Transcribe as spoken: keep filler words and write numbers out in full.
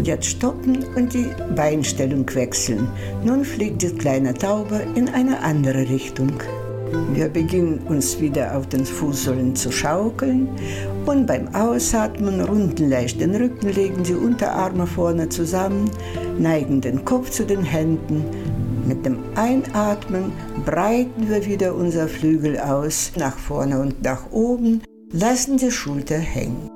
Jetzt stoppen und die Beinstellung wechseln. Nun fliegt die kleine Taube in eine andere Richtung. Wir beginnen uns wieder auf den Fußsohlen zu schaukeln und beim Ausatmen runden leicht den Rücken, legen die Unterarme vorne zusammen, neigen den Kopf zu den Händen. Mit dem Einatmen breiten wir wieder unser Flügel aus, nach vorne und nach oben, lassen die Schulter hängen.